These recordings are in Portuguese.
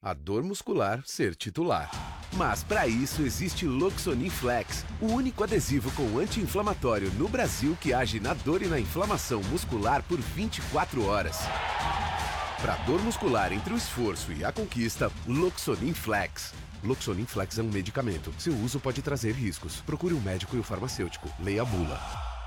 a dor muscular ser titular. Mas para isso existe Loxonin Flex, o único adesivo com anti-inflamatório no Brasil que age na dor e na inflamação muscular por 24 horas. Para dor muscular entre o esforço e a conquista, Loxonin Flex. Loxonin Flex é um medicamento. Seu uso pode trazer riscos. Procure um médico e o farmacêutico. Leia a bula.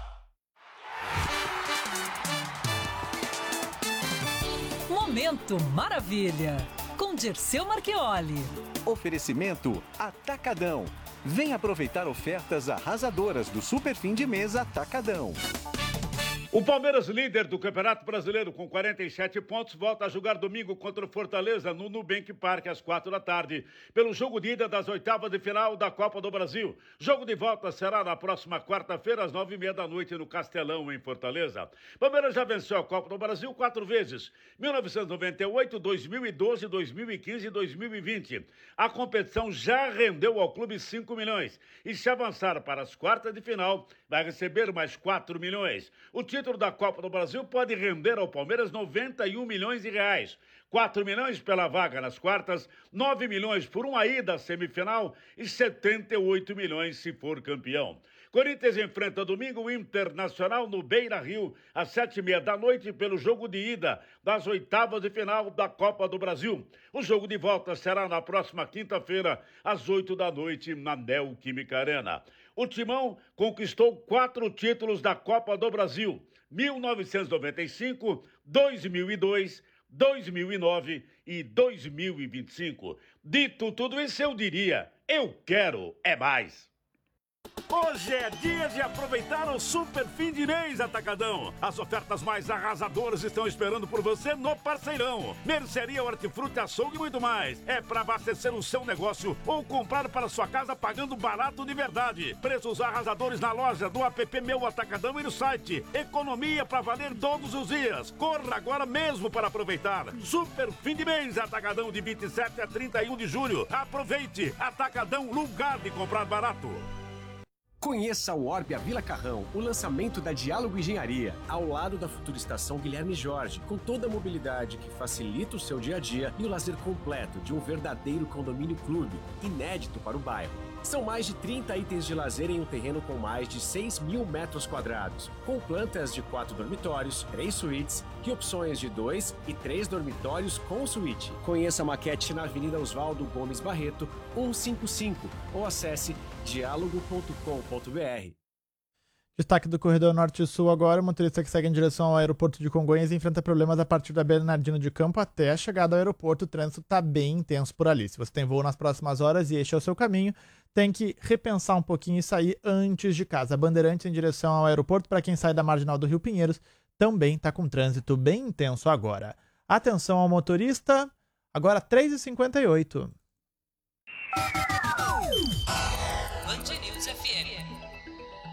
Momento Maravilha, com Dirceu Marchioli. Oferecimento Atacadão. Vem aproveitar ofertas arrasadoras do Super Fim de Mês Atacadão. O Palmeiras, líder do Campeonato Brasileiro com 47 pontos, volta a jogar domingo contra o Fortaleza no Nubank Park às 4 da tarde, pelo jogo de ida das oitavas de final da Copa do Brasil. Jogo de volta será na próxima quarta-feira às 9h30 da noite no Castelão, em Fortaleza. Palmeiras já venceu a Copa do Brasil 4 vezes, 1998, 2012, 2015 e 2020. A competição já rendeu ao clube 5 milhões e se avançar para as quartas de final, vai receber mais 4 milhões. O título da Copa do Brasil pode render ao Palmeiras 91 milhões de reais. 4 milhões pela vaga nas quartas, 9 milhões por uma ida à semifinal e 78 milhões se for campeão. Corinthians enfrenta domingo o Internacional no Beira-Rio, às 7h30 da noite, pelo jogo de ida das oitavas de final da Copa do Brasil. O jogo de volta será na próxima quinta-feira, às 8 da noite, na Neoquímica Arena. O Timão conquistou 4 títulos da Copa do Brasil: 1995, 2002, 2009 e 2025. Dito tudo isso, eu diria, eu quero é mais. Hoje é dia de aproveitar o Super Fim de Mês Atacadão. As ofertas mais arrasadoras estão esperando por você no Parceirão. Mercearia, hortifruti, açougue e muito mais. É para abastecer o seu negócio ou comprar para sua casa pagando barato de verdade. Preços arrasadores na loja, do app Meu Atacadão e no site. Economia para valer todos os dias. Corra agora mesmo para aproveitar. Super Fim de Mês Atacadão, de 27 a 31 de julho. Aproveite. Atacadão, lugar de comprar barato. Conheça o Orbia Vila Carrão, o lançamento da Diálogo Engenharia, ao lado da futura estação Guilherme Jorge, com toda a mobilidade que facilita o seu dia a dia e o lazer completo de um verdadeiro condomínio clube, inédito para o bairro. São mais de 30 itens de lazer em um terreno com mais de 6 mil metros quadrados, com plantas de 4 dormitórios, 3 suítes e opções de 2 e 3 dormitórios com suíte. Conheça a maquete na Avenida Oswaldo Gomes Barreto, 155, ou acesse diálogo.com.br. Destaque do Corredor Norte-Sul agora, o motorista que segue em direção ao aeroporto de Congonhas enfrenta problemas a partir da Bernardino de Campo até a chegada ao aeroporto. O trânsito está bem intenso por ali. Se você tem voo nas próximas horas e este é o seu caminho, tem que repensar um pouquinho e sair antes de casa. A Bandeirantes em direção ao aeroporto, para quem sai da Marginal do Rio Pinheiros, também está com trânsito bem intenso agora. Atenção ao motorista, agora 3h58. Band News FM.